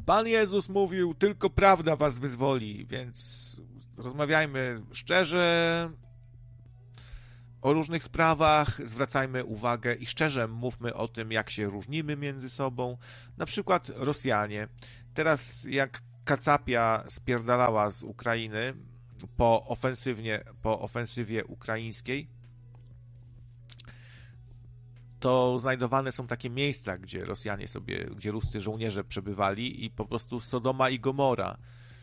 Pan Jezus mówił, tylko prawda was wyzwoli, więc rozmawiajmy szczerze o różnych sprawach, zwracajmy uwagę i szczerze mówmy o tym, jak się różnimy między sobą. Na przykład Rosjanie. Teraz jak kacapia spierdalała z Ukrainy po ofensywie ukraińskiej, to znajdowane są takie miejsca, gdzie Rosjanie sobie, gdzie ruscy żołnierze przebywali i po prostu Sodoma i Gomora.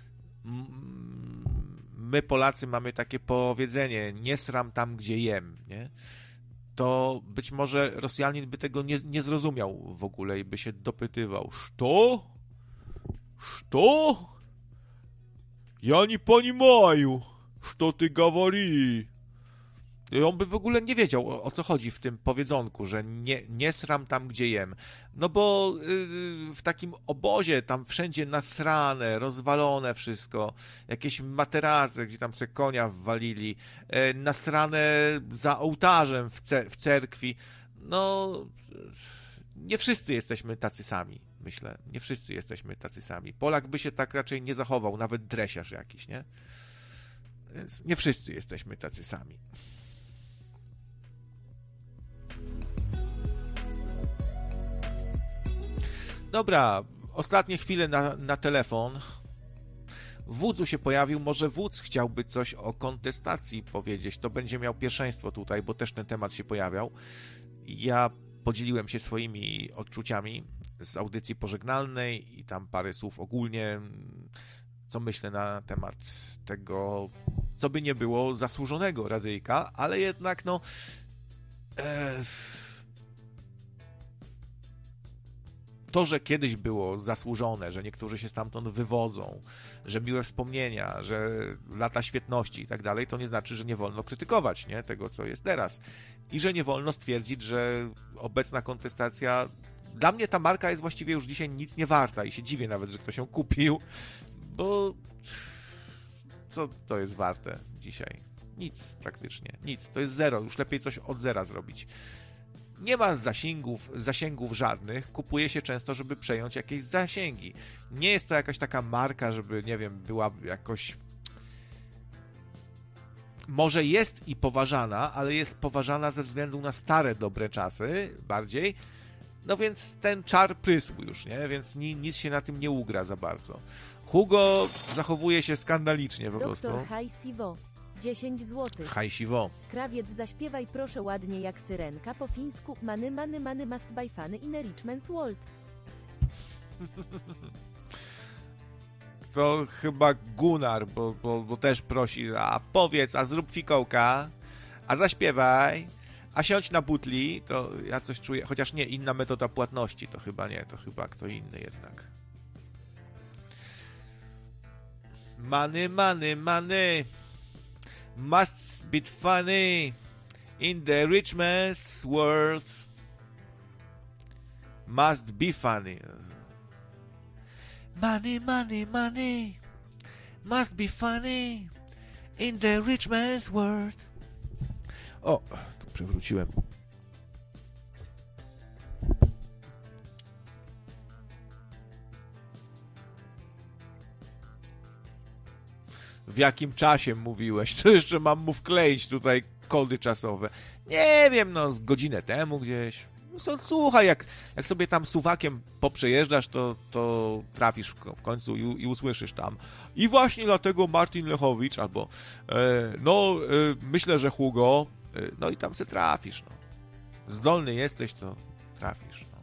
My Polacy mamy takie powiedzenie, nie sram tam, gdzie jem, nie? To być może Rosjanin by tego nie zrozumiał w ogóle i by się dopytywał, что? Что? Ja nie понимаю, что ты говоришь. I on by w ogóle nie wiedział, o co chodzi w tym powiedzonku, że nie sram tam, gdzie jem. No bo w takim obozie tam wszędzie nasrane, rozwalone wszystko, jakieś materace, gdzie tam se konia wwalili, nasrane za ołtarzem w cerkwi. No, nie wszyscy jesteśmy tacy sami, myślę. Nie wszyscy jesteśmy tacy sami. Polak by się tak raczej nie zachował, nawet dresiarz jakiś, nie? Więc nie wszyscy jesteśmy tacy sami. Dobra, ostatnie chwile na telefon. Wódzu się pojawił, może wódz chciałby coś o kontestacji powiedzieć, to będzie miał pierwszeństwo tutaj, bo też ten temat się pojawiał. Ja podzieliłem się swoimi odczuciami z audycji pożegnalnej i tam parę słów ogólnie, co myślę na temat tego, co by nie było zasłużonego radyjka, ale jednak no... To, że kiedyś było zasłużone, że niektórzy się stamtąd wywodzą, że miłe wspomnienia, że lata świetności i tak dalej, to nie znaczy, że nie wolno krytykować, nie? Tego, co jest teraz. I że nie wolno stwierdzić, że obecna kontestacja... Dla mnie ta marka jest właściwie już dzisiaj nic nie warta i się dziwię nawet, że ktoś ją kupił, bo co to jest warte dzisiaj? Nic praktycznie, nic. To jest zero. Już lepiej coś od zera zrobić. Nie ma zasięgów żadnych, kupuje się często, żeby przejąć jakieś zasięgi. Nie jest to jakaś taka marka, żeby, nie wiem, była jakoś... Może jest i poważana, ale jest poważana ze względu na stare, dobre czasy bardziej. No więc ten czar prysł już, nie? Więc nic się na tym nie ugra za bardzo. Hugo zachowuje się skandalicznie po prostu. Doktor Hajsiwo. 10 zł. Hajsiwo. Krawiec, zaśpiewaj proszę ładnie jak syrenka po fińsku. Many must buy funny in a rich man's world. To chyba Gunnar, bo też prosi, a powiedz, a zrób fikołka, a zaśpiewaj, a siądź na butli, to ja coś czuję, chociaż nie, inna metoda płatności, to chyba nie, to chyba kto inny jednak. Money. Must be funny in the rich man's world. Must be funny. Money. Must be funny in the rich man's world. O, tu przewróciłem. W jakim czasie mówiłeś? To jeszcze mam mu wkleić tutaj kody czasowe. Nie wiem, no z godzinę temu gdzieś. Słuchaj, jak sobie tam suwakiem poprzejeżdżasz, to trafisz w końcu i usłyszysz tam. I właśnie dlatego Martin Lechowicz, albo myślę, że Hugo, no i tam se trafisz. No. Zdolny jesteś, to trafisz. No.